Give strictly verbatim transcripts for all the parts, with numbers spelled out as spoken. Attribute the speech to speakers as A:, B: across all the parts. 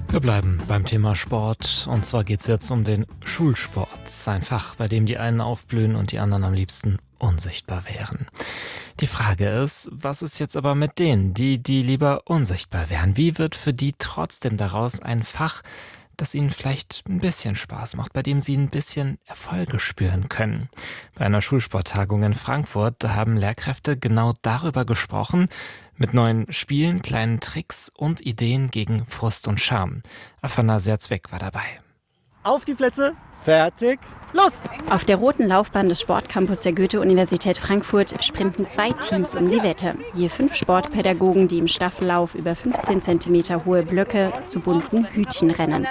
A: Wir bleiben beim Thema Sport und zwar geht es jetzt um den Schulsport. Ein Fach, bei dem die einen aufblühen und die anderen am liebsten unsichtbar wären. Die Frage ist, was ist jetzt aber mit denen, die, die lieber unsichtbar wären? Wie wird für die trotzdem daraus ein Fach, das ihnen vielleicht ein bisschen Spaß macht, bei dem sie ein bisschen Erfolge spüren können? Bei einer Schulsporttagung in Frankfurt, da haben Lehrkräfte genau darüber gesprochen, mit neuen Spielen, kleinen Tricks und Ideen gegen Frust und Scham. Afanasia Zweck war dabei.
B: Auf die Plätze, fertig, los!
C: Auf der roten Laufbahn des Sportcampus der Goethe-Universität Frankfurt sprinten zwei Teams um die Wette. Je fünf Sportpädagogen, die im Staffellauf über fünfzehn Zentimeter hohe Blöcke zu bunten Hütchen rennen.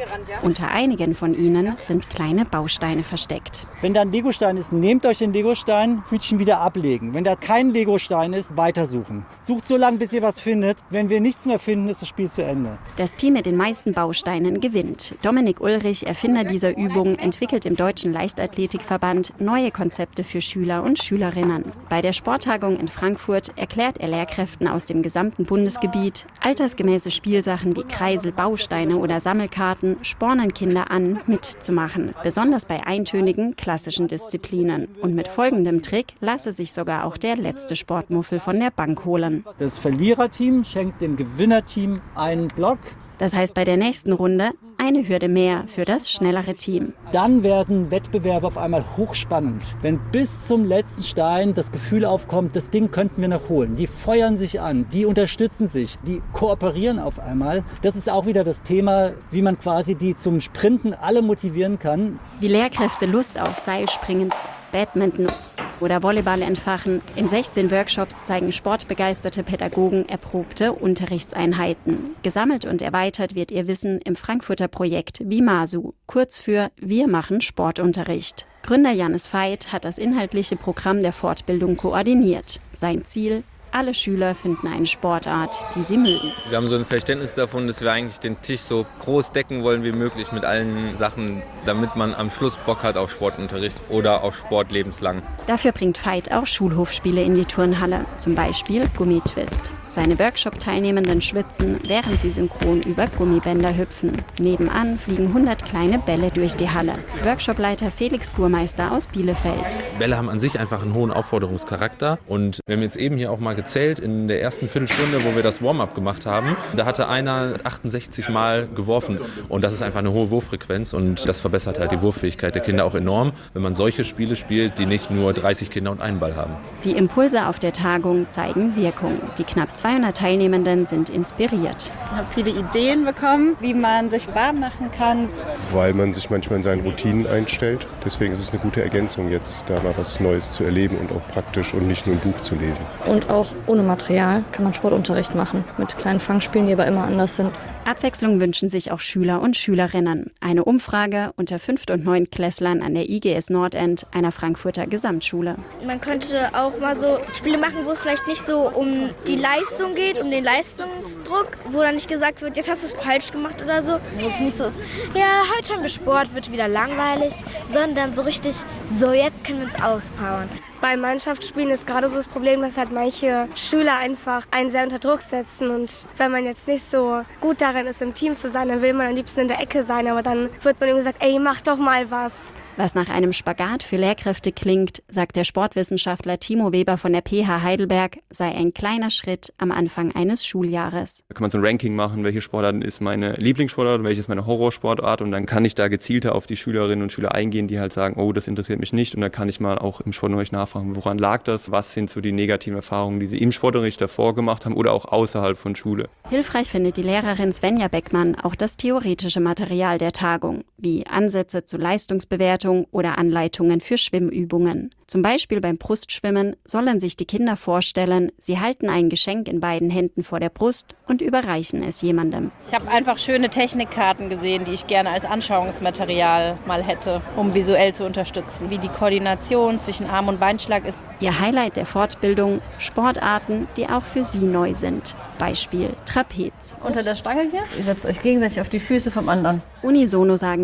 C: Unter einigen von ihnen sind kleine Bausteine versteckt.
B: Wenn da ein Legostein ist, nehmt euch den Legostein, Hütchen wieder ablegen. Wenn da kein Legostein ist, weitersuchen. Sucht so lange, bis ihr was findet. Wenn wir nichts mehr finden, ist das Spiel zu Ende.
C: Das Team mit den meisten Bausteinen gewinnt. Dominik Ulrich, Erfinder dieser Übung, entwickelt im Deutschen Leichtathletikverband neue Konzepte für Schüler und Schülerinnen. Bei der Sporttagung in Frankfurt erklärt er Lehrkräften aus dem gesamten Bundesgebiet, altersgemäße Spielsachen wie Kreisel, Bausteine oder Sammelkarten spornen Kinder an, mitzumachen. Besonders bei eintönigen, klassischen Disziplinen. Und mit folgendem Trick lasse sich sogar auch der letzte Sportmuffel von der Bank holen.
B: Das Verliererteam schenkt dem Gewinnerteam einen Block.
C: Das heißt bei der nächsten Runde eine Hürde mehr für das schnellere Team.
B: Dann werden Wettbewerbe auf einmal hochspannend. Wenn bis zum letzten Stein das Gefühl aufkommt, das Ding könnten wir noch holen. Die feuern sich an, die unterstützen sich, die kooperieren auf einmal. Das ist auch wieder das Thema, wie man quasi die zum Sprinten alle motivieren kann.
C: Wie Lehrkräfte Lust auf Seilspringen, Badminton oder Volleyball entfachen. In sechzehn Workshops zeigen sportbegeisterte Pädagogen erprobte Unterrichtseinheiten. Gesammelt und erweitert wird ihr Wissen im Frankfurter Projekt WIMASU, kurz für Wir machen Sportunterricht. Gründer Jannis Veit hat das inhaltliche Programm der Fortbildung koordiniert. Sein Ziel: alle Schüler finden eine Sportart, die sie mögen.
D: Wir haben so ein Verständnis davon, dass wir eigentlich den Tisch so groß decken wollen wie möglich mit allen Sachen, damit man am Schluss Bock hat auf Sportunterricht oder auf Sport lebenslang.
C: Dafür bringt Veit auch Schulhofspiele in die Turnhalle, zum Beispiel Gummitwist. Seine Workshop-Teilnehmenden schwitzen, während sie synchron über Gummibänder hüpfen. Nebenan fliegen hundert kleine Bälle durch die Halle. Workshopleiter Felix Burmeister aus Bielefeld.
E: Bälle haben an sich einfach einen hohen Aufforderungscharakter und wir haben jetzt eben hier auch mal gezählt in der ersten Viertelstunde, wo wir das Warm-up gemacht haben. Da hatte einer achtundsechzig Mal geworfen und das ist einfach eine hohe Wurffrequenz und das verbessert halt die Wurffähigkeit der Kinder auch enorm, wenn man solche Spiele spielt, die nicht nur dreißig Kinder und einen Ball haben.
C: Die Impulse auf der Tagung zeigen Wirkung. Die knapp zweihundert Teilnehmenden sind inspiriert.
F: Ich habe viele Ideen bekommen, wie man sich warm machen kann.
G: Weil man sich manchmal in seinen Routinen einstellt. Deswegen ist es eine gute Ergänzung, jetzt da mal was Neues zu erleben und auch praktisch und nicht nur ein Buch zu lesen.
H: Und auch ohne Material kann man Sportunterricht machen, mit kleinen Fangspielen, die aber immer anders sind.
C: Abwechslung wünschen sich auch Schüler und Schülerinnen. Eine Umfrage unter Fünft- und Neuntklässlern an der I G S Nordend, einer Frankfurter Gesamtschule.
I: Man könnte auch mal so Spiele machen, wo es vielleicht nicht so um die Leistung geht, um den Leistungsdruck, wo dann nicht gesagt wird, jetzt hast du es falsch gemacht oder so. Wo es nicht so ist, ja, heute haben wir Sport, wird wieder langweilig, sondern so richtig, so jetzt können wir uns auspowern.
J: Bei Mannschaftsspielen ist gerade so das Problem, dass halt manche Schüler einfach einen sehr unter Druck setzen. Und wenn man jetzt nicht so gut darin ist, im Team zu sein, dann will man am liebsten in der Ecke sein. Aber dann wird man ihm gesagt, ey, mach doch mal was.
C: Was nach einem Spagat für Lehrkräfte klingt, sagt der Sportwissenschaftler Timo Weber von der P H Heidelberg, sei ein kleiner Schritt am Anfang eines Schuljahres.
K: Da kann man so ein Ranking machen, welche Sportart ist meine Lieblingssportart und welche ist meine Horrorsportart. Und dann kann ich da gezielter auf die Schülerinnen und Schüler eingehen, die halt sagen, oh, das interessiert mich nicht. Und dann kann ich mal auch im Sportunterricht nachfragen, woran lag das? Was sind so die negativen Erfahrungen, die sie im Sportunterricht davor gemacht haben oder auch außerhalb von Schule?
C: Hilfreich findet die Lehrerin Svenja Beckmann auch das theoretische Material der Tagung, wie Ansätze zur Leistungsbewertung oder Anleitungen für Schwimmübungen. Zum Beispiel beim Brustschwimmen sollen sich die Kinder vorstellen, sie halten ein Geschenk in beiden Händen vor der Brust und überreichen es jemandem.
F: Ich habe einfach schöne Technikkarten gesehen, die ich gerne als Anschauungsmaterial mal hätte, um visuell zu unterstützen, wie die Koordination zwischen Arm- und Beinschlag ist.
C: Ihr Highlight der Fortbildung: Sportarten, die auch für sie neu sind. Beispiel Trapez.
H: Unter der Stange hier, ihr setzt euch gegenseitig auf die Füße vom anderen.
C: Unisono sagen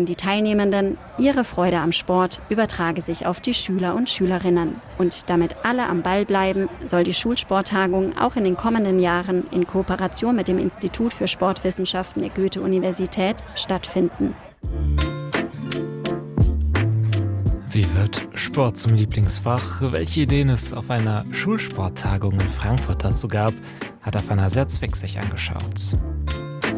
C: sagen die Teilnehmenden, ihre Freude am Sport übertrage sich auf die Schüler und Schülerinnen. Und damit alle am Ball bleiben, soll die Schulsporttagung auch in den kommenden Jahren in Kooperation mit dem Institut für Sportwissenschaften der Goethe-Universität stattfinden.
A: Wie wird Sport zum Lieblingsfach? Welche Ideen es auf einer Schulsporttagung in Frankfurt dazu gab, hat Afana Serzwig sich angeschaut.